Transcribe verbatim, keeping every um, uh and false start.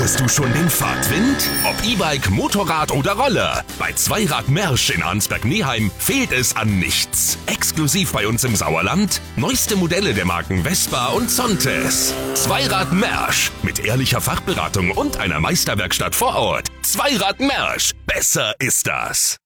Spürst du schon den Fahrtwind? Ob E-Bike, Motorrad oder Roller. Bei Zweirad Mersch in Arnsberg-Neheim fehlt es an nichts. Exklusiv bei uns im Sauerland. Neueste Modelle der Marken Vespa und Zontes. Zweirad Mersch. Mit ehrlicher Fachberatung und einer Meisterwerkstatt vor Ort. Zweirad Mersch. Besser ist das.